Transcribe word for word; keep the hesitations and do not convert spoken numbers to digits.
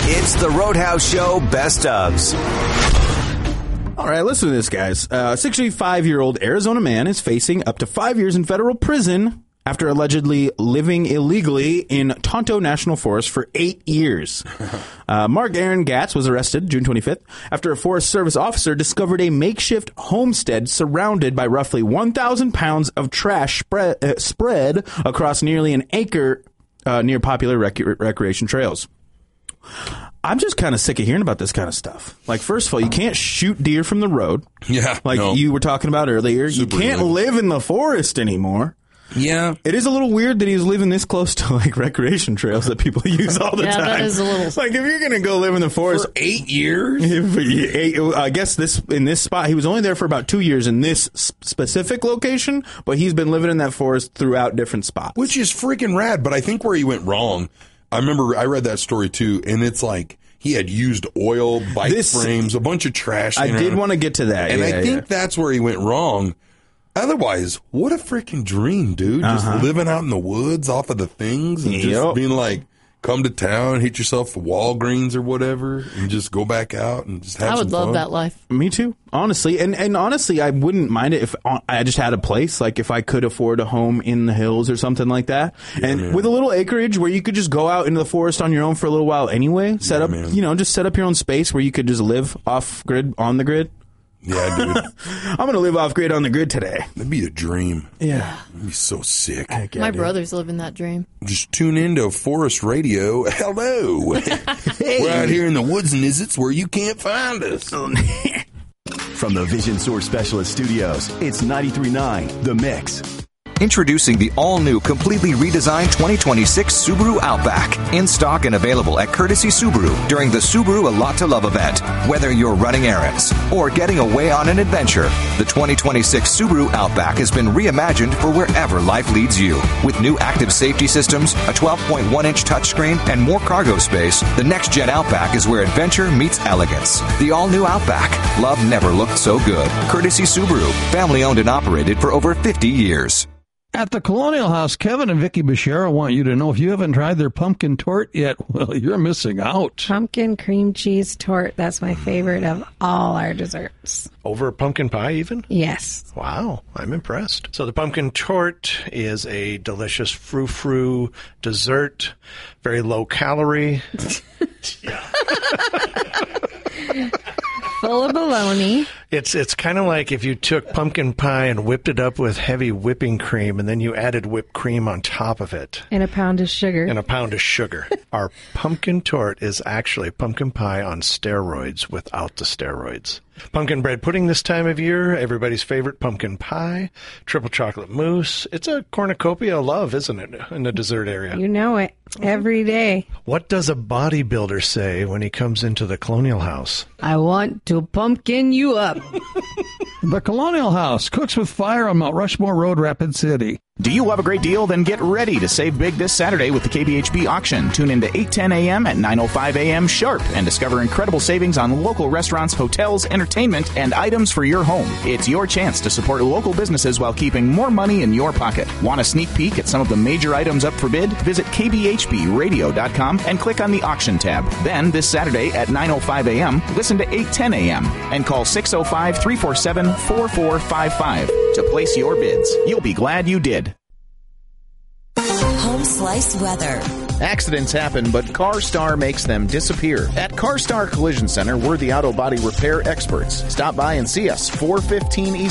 It's the Roadhouse Show Best Ofs. All right, listen to this, guys. A uh, sixty-five-year-old Arizona man is facing up to five years in federal prison after allegedly living illegally in Tonto National Forest for eight years. Uh, Mark Aaron Gatz was arrested June twenty-fifth after a Forest Service officer discovered a makeshift homestead surrounded by roughly one thousand pounds of trash spread, uh, spread across nearly an acre uh, near popular rec- recreation trails. I'm just kind of sick of hearing about this kind of stuff. Like, first of all, you can't shoot deer from the road. Yeah. Like no. you were talking about earlier. Super you can't illegal. live in the forest anymore. Yeah. It is a little weird that he's living this close to, like, recreation trails that people use all the yeah, time. that is a little... Like, if you're going to go live in the forest... For eight years? Eight, I guess this in this spot, he was only there for about two years in this specific location, but he's been living in that forest throughout different spots. Which is freaking rad, but I think where he went wrong, I remember I read that story too, and it's like he had used oil, bike This- frames, a bunch of trash. I you know, did want to get to that. And yeah, I think yeah. that's where he went wrong. Otherwise, what a freaking dream, dude. Just Uh-huh. living out in the woods off of the things and Yep. just being like, come to town, hit yourself at Walgreens or whatever, and just go back out and just have I some would love fun. that life. Me too, honestly. And and honestly, I wouldn't mind it if I just had a place, like if I could afford a home in the hills or something like that. Yeah, and man. with a little acreage where you could just go out into the forest on your own for a little while anyway. Set Yeah, up, man. you know, just set up your own space where you could just live off grid, on the grid. Yeah, dude. I'm going to live off grid on the grid today. That'd be a dream. Yeah. That'd be so sick. Heck yeah, My dude. brother's living that dream. Just tune into Forest Radio. Hello. We're out here in the woods and islets where you can't find us. From the Vision Source Specialist Studios, it's ninety-three point nine The Mix. Introducing the all-new, completely redesigned twenty twenty-six Subaru Outback. In stock and available at Courtesy Subaru during the Subaru A Lot to Love event. Whether you're running errands or getting away on an adventure, the twenty twenty-six Subaru Outback has been reimagined for wherever life leads you. With new active safety systems, a twelve point one inch touchscreen, and more cargo space, the next-gen Outback is where adventure meets elegance. The all-new Outback. Love never looked so good. Courtesy Subaru. Family-owned and operated for over fifty years. At the Colonial House, Kevin and Vicky Bashara want you to know if you haven't tried their pumpkin torte yet, well, you're missing out. Pumpkin cream cheese torte. That's my favorite of all our desserts. Over pumpkin pie, even? Yes. Wow, I'm impressed. So the pumpkin torte is a delicious frou-frou dessert, very low calorie. Full of bologna. It's it's kind of like if you took pumpkin pie and whipped it up with heavy whipping cream, and then you added whipped cream on top of it. And a pound of sugar. And a pound of sugar. Our pumpkin torte is actually pumpkin pie on steroids without the steroids. Pumpkin bread pudding this time of year, everybody's favorite pumpkin pie, triple chocolate mousse. It's a cornucopia of love, isn't it, in the dessert area? You know it. Every day. What does a bodybuilder say when he comes into the Colonial House? I want to pumpkin you up. The Colonial House cooks with fire on Mount Rushmore Road, Rapid City. Do you love a great deal? Then get ready to save big this Saturday with the K B H B auction. Tune in to eight ten a.m. at nine oh five a.m. sharp and discover incredible savings on local restaurants, hotels, entertainment, and items for your home. It's your chance to support local businesses while keeping more money in your pocket. Want a sneak peek at some of the major items up for bid? Visit k b h b radio dot com and click on the auction tab. Then, this Saturday at nine oh five a.m., listen to eight ten a.m. and call six oh five, three four seven, four four five five to place your bids. You'll be glad you did. Home Slice Weather. Accidents happen, but CarStar makes them disappear. At CarStar Collision Center, we're the auto body repair experts. Stop by and see us, four fifteen East